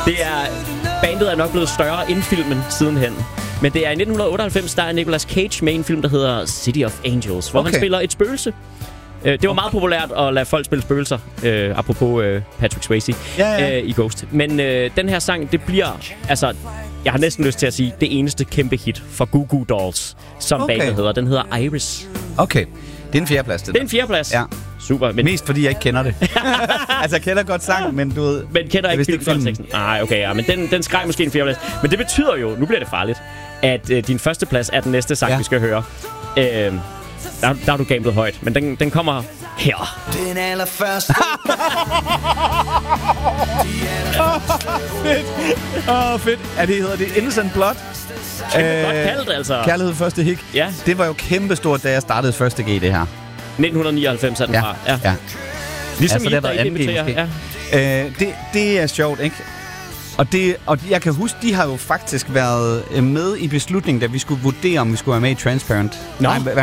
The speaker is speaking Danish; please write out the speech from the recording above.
Det er... Bandet er nok blevet større end filmen sidenhen. Men det er i 1998, der er Nicolas Cage med en film, der hedder City of Angels, hvor han spiller et spøgelse. Det var meget populært at lade folk spille spøgelser, apropos Patrick Swayze i Ghost. Men den her sang, det bliver... Altså, jeg har næsten lyst til at sige, det eneste kæmpe hit for Goo Goo Dolls, som bandet hedder. Den hedder Iris. Okay, det er en fjerdeplads. Det er en fjerdeplads? Ja. Super. Men... Mest fordi jeg ikke kender det. Altså, jeg kender godt sang, men du ved... Men kender ikke filmen? Nej, okay, ja. Men den skreg måske en fjerdeplads. Men det betyder jo, nu bliver det farligt, at din første plads er den næste sang, vi skal høre. Der har du gamblet højt, men den kommer her. Den allerførste. Fedt. Hedder det Innocent Blood? Godt kaldt, altså. Kærlighed første hik. Ja. Det var jo kæmpestort, da jeg startede første G, det her. 1999 er den fra. Ja. Ligesom I, der inviterer. Ja. Det er sjovt, ikke? Og jeg kan huske, de har jo faktisk været med i beslutningen, da vi skulle vurdere, om vi skulle være med i Transparent. Nå.